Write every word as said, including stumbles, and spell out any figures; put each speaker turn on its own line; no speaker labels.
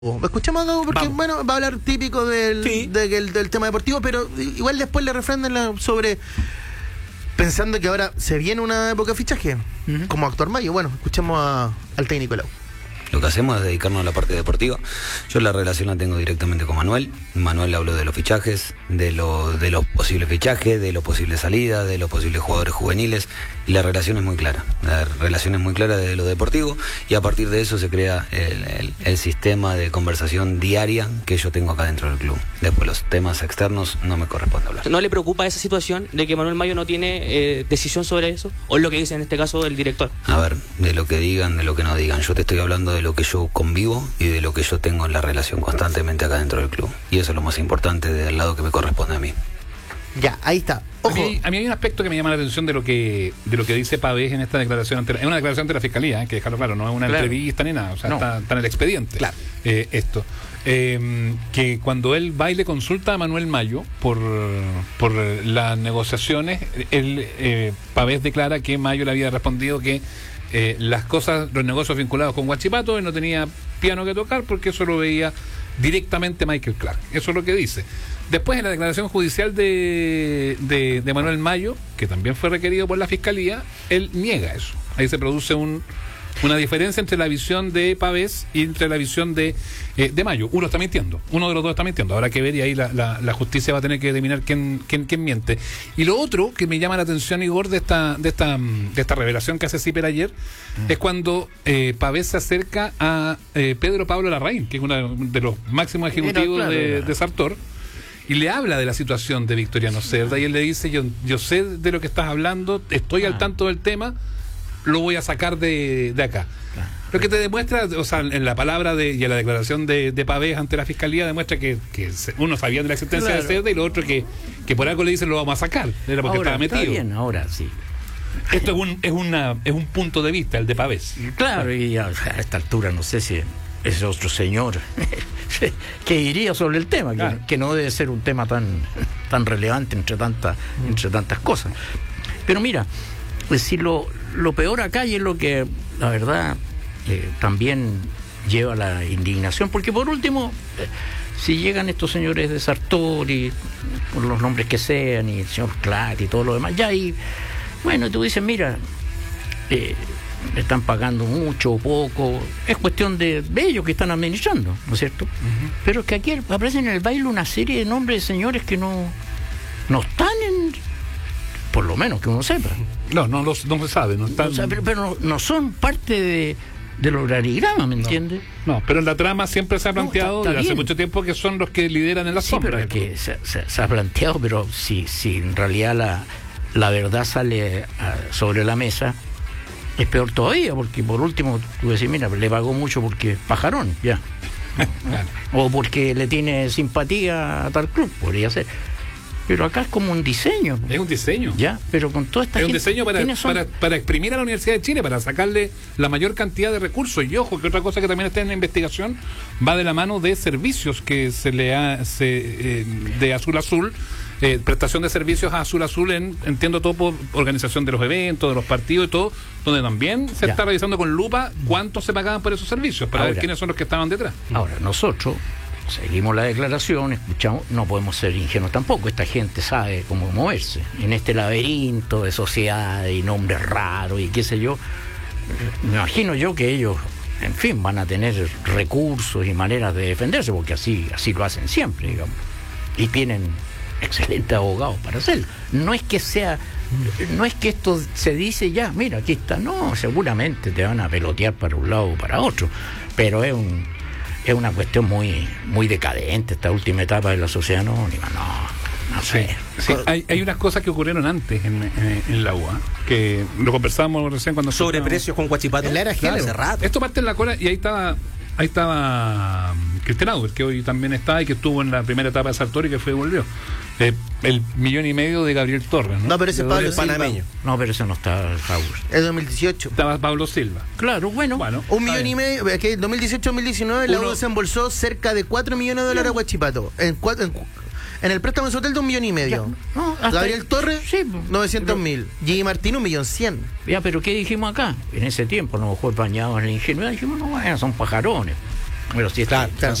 Escuchamos a Gago porque, Vamos. bueno, va a hablar típico del, sí. de, del, del tema deportivo, pero igual después le refrendan la, sobre, pensando que ahora se viene una época de fichaje, uh-huh. como actor Mayo. Bueno, escuchemos a, al técnico Lau.
Lo que hacemos es dedicarnos a la parte deportiva. Yo la relación la tengo directamente con Manuel. Manuel habló de los fichajes, de, lo, de los posibles fichajes, de los posibles salidas, de los posibles jugadores juveniles. Y la relación es muy clara. La relación es muy clara de lo deportivo y a partir de eso se crea el, el, el sistema de conversación diaria que yo tengo acá dentro del club. Después los temas externos no me corresponde hablar.
¿No le preocupa esa situación de que Manuel Mayo no tiene eh, decisión sobre eso? ¿O es lo que dice en este caso el director?
A ver, de lo que digan, de lo que no digan. Yo te estoy hablando de lo que yo convivo y de lo que yo tengo en la relación constantemente acá dentro del club. Y eso es lo más importante del lado que me corresponde a mí.
Ya, ahí está. Ojo.
A mí, a mí hay un aspecto que me llama la atención de lo que de lo que dice Pavés en esta declaración ante la, es una declaración ante la Fiscalía, hay que dejarlo claro, no es una claro. entrevista ni nada, o sea, no. está, está en el expediente. Claro. Eh, esto. Eh, que cuando él va y le consulta a Manuel Mayo por, por las negociaciones, él eh, Pavés declara que Mayo le había respondido que eh, las cosas, los negocios vinculados con Huachipato, él no tenía piano que tocar porque eso lo veía directamente Michael Clark. Eso es lo que dice. Después, en la declaración judicial de, de, de Manuel Mayo, que también fue requerido por la Fiscalía, él niega eso. Ahí se produce un, una diferencia entre la visión de Pavés y entre la visión de, eh, de Mayo. Uno está mintiendo, uno de los dos está mintiendo. Habrá que ver y ahí la, la, la justicia va a tener que determinar quién, quién, quién miente. Y lo otro que me llama la atención, Igor, de esta, de esta, de esta revelación que hace Zipper ayer, mm. es cuando eh, Pavés se acerca a eh, Pedro Pablo Larraín, que es uno de los máximos ejecutivos claro, de, claro. de Sartor, y le habla de la situación de Victoriano Cerda y él le dice, yo, yo sé de lo que estás hablando, estoy ah. al tanto del tema, lo voy a sacar de, de acá. Ah. Lo que te demuestra, o sea, en la palabra de, y en la declaración de, de Pavés ante la Fiscalía demuestra que, que uno sabía de la existencia claro. de Cerda y lo otro que, que por algo le dicen lo vamos a sacar, era porque
ahora,
estaba metido.
Está bien, ahora sí.
Esto es un, es una es un punto de vista, el de Pavés.
Claro, y a, a esta altura no sé si ese otro señor que diría sobre el tema, claro. que, que no debe ser un tema tan tan relevante entre tantas mm. entre tantas cosas. Pero mira, pues si lo, lo peor acá y es lo que la verdad eh, también lleva la indignación, porque por último eh, si llegan estos señores de Sartori por los nombres que sean y el señor Clark y todo lo demás, ya ahí bueno, tú dices, mira, eh, están pagando mucho o poco, es cuestión de, de ellos que están administrando, ¿no es cierto? Uh-huh. Pero es que aquí aparecen en el baile una serie de nombres de señores que no no están en, por lo menos que uno sepa.
No, no, los, no se sabe, no están.
O sea, pero, pero no, no son parte de del organigrama, ¿me entiendes?
No, no, pero en la trama siempre se ha planteado no, está, está desde hace mucho tiempo que son los que lideran en la
sí,
sombra.
Pero es que se, se, se ha planteado, pero si, si en realidad la, la verdad sale a, sobre la mesa, es peor todavía, porque por último tú decís, mira, le pagó mucho porque pajarón, ya. Claro. O porque le tiene simpatía a tal club, podría ser. Pero acá es como un diseño.
Es un diseño.
Ya, pero con toda esta
Es
gente,
un diseño para, para, para exprimir a la Universidad de Chile, para sacarle la mayor cantidad de recursos. Y ojo, que otra cosa que también está en la investigación va de la mano de servicios que se le ha se, eh, de Azul Azul. Eh, prestación de servicios a Azul Azul, en, entiendo todo por organización de los eventos, de los partidos y todo, donde también se ya. está revisando con lupa cuánto se pagaban por esos servicios, para ahora, ver quiénes son los que estaban detrás.
Ahora, nosotros seguimos la declaración, escuchamos, no podemos ser ingenuos tampoco, esta gente sabe cómo moverse en este laberinto de sociedades y nombres raros y qué sé yo. Me imagino yo que ellos, en fin, van a tener recursos y maneras de defenderse, porque así, así lo hacen siempre, digamos, y tienen excelentes abogados para hacerlo. No es que sea, no es que esto se dice ya, mira, aquí está, no, seguramente te van a pelotear para un lado o para otro, pero es un es una cuestión muy muy decadente esta última etapa de la sociedad anónima, no, no sé.
Sí, sí. Hay, hay unas cosas que ocurrieron antes en, en, en la U A, que lo conversábamos recién cuando...
Sobre precios con Huachipato. En la era
claro, hace rato. Esto parte en la cola y ahí estaba... Ahí estaba Cristian Auer, que hoy también está y que estuvo en la primera etapa de Sartori y que fue y volvió. Eh, el millón y medio de Gabriel Torres, ¿no?
No, pero ese es Pablo Silva.
Panameño. No, pero ese no está Auer.
Es dos mil dieciocho.
Estaba Pablo Silva.
Claro, bueno.
bueno
un millón y medio, es que en dos mil dieciocho dos mil diecinueve la U desembolsó cerca de cuatro millones de dólares a Huachipato. En cuatro... En, En el préstamo de su hotel de un millón y medio. Ya, no, Gabriel Torres, sí, novecientos mil. Gigi Martín, un millón cien.
Ya, pero ¿qué dijimos acá? En ese tiempo, a lo mejor bañados en la ingenuidad, dijimos, no, bueno, son pajarones. Bueno, sí,
claro, claro.